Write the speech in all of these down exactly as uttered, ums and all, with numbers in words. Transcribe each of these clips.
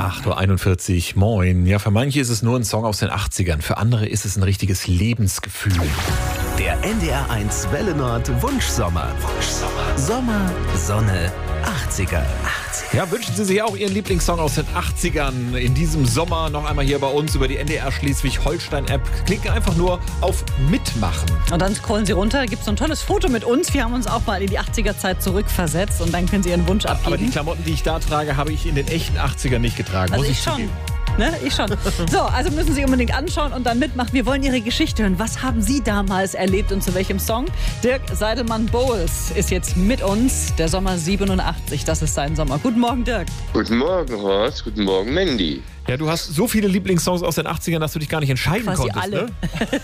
acht Uhr einundvierzig, moin. Ja, für manche ist es nur ein Song aus den achtzigern, für andere ist es ein richtiges Lebensgefühl. Der N D R eins Welle Nord Wunschsommer. Wunschsommer. Sommer, Sonne, achtziger. Ja, wünschen Sie sich auch Ihren Lieblingssong aus den achtzigern in diesem Sommer noch einmal hier bei uns über die N D R Schleswig-Holstein-App. Klicken einfach nur auf Mitmachen. Und dann scrollen Sie runter, da gibt es so ein tolles Foto mit uns. Wir haben uns auch mal in die achtziger-Zeit zurückversetzt und dann können Sie Ihren Wunsch abgeben. Aber die Klamotten, die ich da trage, habe ich in den echten achtzigern nicht getragen. Also muss ich ich schon. zugeben. Ne, ich schon. So, also müssen Sie unbedingt anschauen und dann mitmachen. Wir wollen Ihre Geschichte hören. Was haben Sie damals erlebt und zu welchem Song? Dirk Seidelmann-Bowles ist jetzt mit uns. Der Sommer siebenundachtzig, das ist sein Sommer. Guten Morgen, Dirk. Guten Morgen, Horst. Guten Morgen, Mandy. Ja, du hast so viele Lieblingssongs aus den achtzigern, dass du dich gar nicht entscheiden Quasi konntest, alle. ne?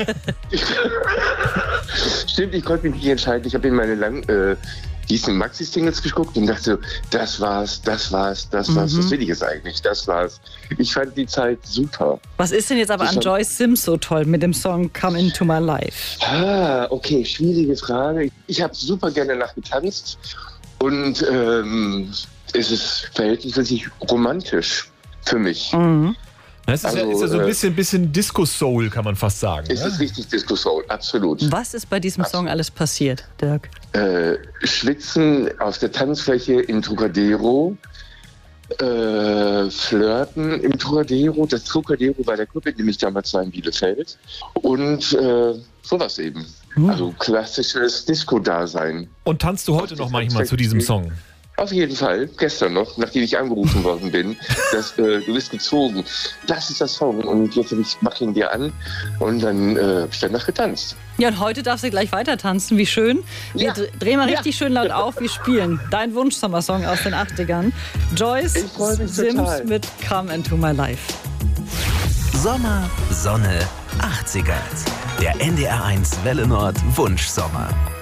Stimmt, ich konnte mich nicht entscheiden. Ich habe in meine lang, äh, diesen Maxi-Singles geguckt und dachte so, das war's, das war's, das war's. Mhm. Was will ich jetzt eigentlich? Das war's. Ich fand die Zeit super. Was ist denn jetzt aber Das an war- Joyce Sims so toll mit dem Song Come Into My Life? Ah, okay, schwierige Frage. Ich habe super gerne nachgetanzt und ähm, es ist verhältnismäßig romantisch für mich. Mhm. Das ist, ja, Also, ist ja so ein äh, bisschen, bisschen Disco-Soul, kann man fast sagen. Es Ne? ist richtig Disco-Soul, absolut. Was ist bei diesem Song alles passiert, Dirk? Äh, Schwitzen auf der Tanzfläche im Trocadero, äh, Flirten im Trocadero. Das Trocadero war der Club, in dem ich damals war in Bielefeld. Und äh, sowas eben. Hm. Also klassisches Disco-Dasein. Und tanzt du heute noch manchmal zu diesem Song? Auf jeden Fall, gestern noch, nachdem ich angerufen worden bin, dass äh, du bist gezogen. Das ist das Song und jetzt ich, mach ihn dir an und dann äh, hab ich danach getanzt. Ja, und heute darfst du gleich weiter tanzen. Wie schön. Wir Ja. dre- drehen mal Ja. richtig schön laut auf. Wir spielen dein Wunschsommersong aus den achtzigern. Joyce Ich freu mich Sims total. mit Come Into My Life. Sommer, Sonne, achtziger. Der N D R eins Welle Nord Wunschsommer.